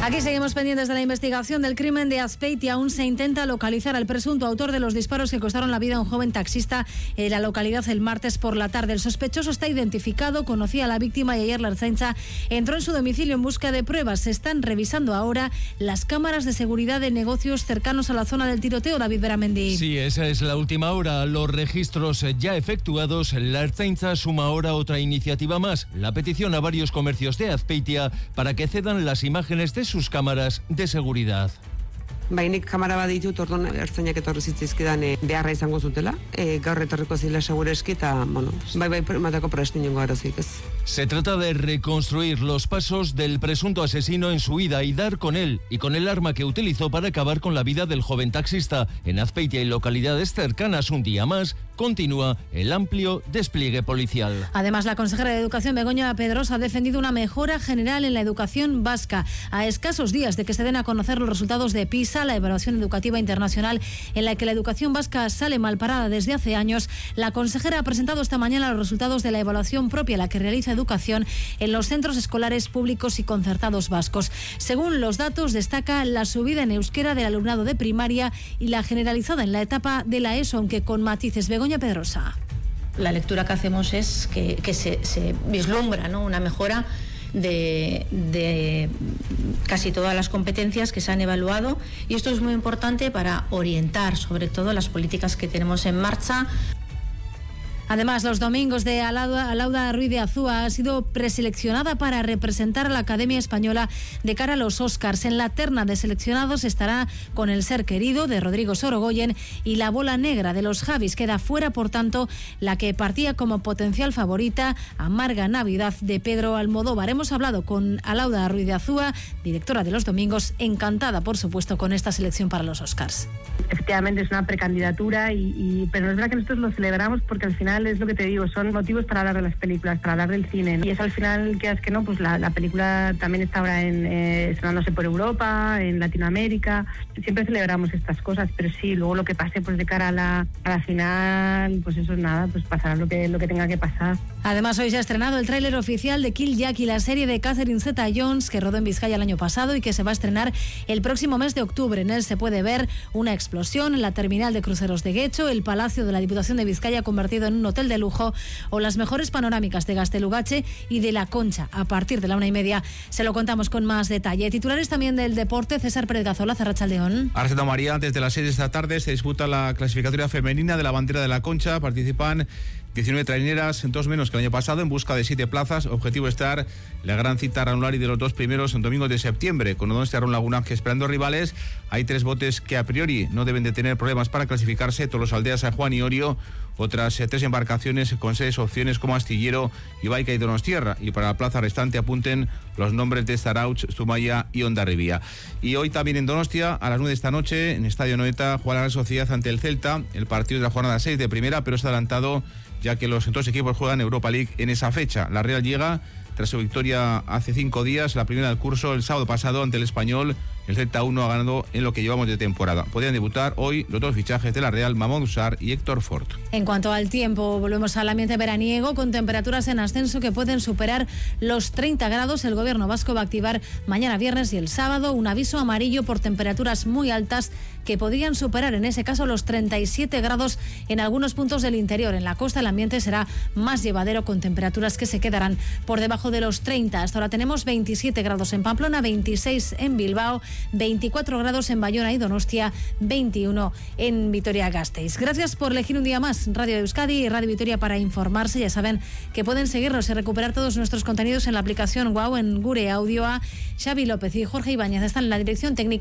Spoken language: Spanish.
Aquí seguimos pendientes de la investigación del crimen de Azpeitia. Aún se intenta localizar al presunto autor de los disparos que costaron la vida a un joven taxista en la localidad el martes por la tarde. El sospechoso está identificado, conocía a la víctima y ayer la Ertzaintza entró en su domicilio en busca de pruebas. Se están revisando ahora las cámaras de seguridad de negocios cercanos a la zona del tiroteo. David Beramendi. Sí, esa es la última hora. Los registros ya efectuados. La Ertzaintza suma ahora otra iniciativa más. La petición a varios comercios de Azpeitia para que cedan las imágenes de sus cámaras de seguridad. Bainik kamera bat ditut, orduan ertzainak etorri zitzaizkidan beharra izango zutela. Gaur etorriko zila segureski eta, bai, matako prest inongo arazoik ez. Se trata de reconstruir los pasos del presunto asesino en su huida y dar con él y con el arma que utilizó para acabar con la vida del joven taxista. En Azpeitia y localidades cercanas, un día más, continúa el amplio despliegue policial. Además, la consejera de Educación, Begoña Pedrosa, ha defendido una mejora general en la educación vasca. A escasos días de que se den a conocer los resultados de PISA, la evaluación educativa internacional en la que la educación vasca sale mal parada desde hace años, la consejera ha presentado esta mañana los resultados de la evaluación propia, la que realiza Educación en los centros escolares públicos y concertados vascos. Según los datos, destaca la subida en euskera del alumnado de primaria y la generalizada en la etapa de la ESO, aunque con matices. Begoña Pedrosa. La lectura que hacemos es que se vislumbra, ¿no?, una mejora de casi todas las competencias que se han evaluado, y esto es muy importante para orientar sobre todo las políticas que tenemos en marcha. Además, los domingos de Alauda Ruiz de Azúa ha sido preseleccionada para representar a la Academia Española de cara a los Oscars. En la terna de seleccionados estará con El ser querido, de Rodrigo Sorogoyen, y La bola negra, de los Javis. Queda fuera, por tanto, la que partía como potencial favorita, Amarga Navidad, de Pedro Almodóvar. Hemos hablado con Alauda Ruiz de Azúa, directora de Los Domingos, encantada, por supuesto, con esta selección para los Oscars. Efectivamente, es una precandidatura, pero es verdad que nosotros lo celebramos porque al final es lo que te digo, son motivos para hablar de las películas, para hablar del cine, ¿no? Y es al final, que no, pues la película también está ahora estrenándose por Europa, en Latinoamérica. Siempre celebramos estas cosas, pero sí, luego lo que pase pues de cara a la final, pues eso es nada, pues pasará lo que tenga que pasar. Además, hoy se ha estrenado el tráiler oficial de Kill Jackie, la serie de Catherine Zeta-Jones que rodó en Vizcaya el año pasado y que se va a estrenar el próximo mes de octubre. En él se puede ver una explosión en la terminal de cruceros de Guecho, el Palacio de la Diputación de Vizcaya convertido en un hotel de lujo o las mejores panorámicas de Gaztelugatxe y de La Concha. A partir de la 1:30 se lo contamos con más detalle. Titulares también del deporte. César Pérez Gazola, Arratsaldeón. Araceta María, antes de las 6 de esta tarde se disputa la clasificatoria femenina de la bandera de La Concha. Participan 19 traineras, 2 menos que el año pasado, en busca de 7 plazas. Objetivo estar en la gran cita ranulari de los 2 primeros en domingos de septiembre. Con Donostia Arraun Lagunaje esperando rivales, hay 3 botes que a priori no deben de tener problemas para clasificarse: Tolosaldeas, San Juan y Orio. Otras 3 embarcaciones con 6 opciones como Astillero, Ibaica y Donostierra. Y para la plaza restante apunten los nombres de Zarautz, Zumaya y Hondarribia. Y hoy también en Donostia, a las 9 de esta noche, en Estadio Noeta, juega la Real Sociedad ante el Celta. El partido es de la jornada 6 de primera, pero está adelantado ya que los 2 equipos juegan Europa League en esa fecha. La Real llega tras su victoria hace 5 días, la primera del curso, el sábado pasado ante el Español. El Celta 1 ha ganado en lo que llevamos de temporada. Podrían debutar hoy los 2 fichajes de la Real, Mamón Usar y Héctor Ford. En cuanto al tiempo, volvemos al ambiente veraniego con temperaturas en ascenso que pueden superar los 30 grados. El gobierno vasco va a activar mañana viernes y el sábado un aviso amarillo por temperaturas muy altas que podrían superar en ese caso los 37 grados en algunos puntos del interior. En la costa el ambiente será más llevadero con temperaturas que se quedarán por debajo de los 30. Hasta ahora tenemos 27 grados en Pamplona, 26 en Bilbao, 24 grados en Bayona y Donostia, 21 en Vitoria-Gasteiz. Gracias por elegir un día más Radio Euskadi y Radio Vitoria para informarse. Ya saben que pueden seguirnos y recuperar todos nuestros contenidos en la aplicación WOW, en Gure Audioa. Xavi López y Jorge Ibáñez están en la dirección técnica.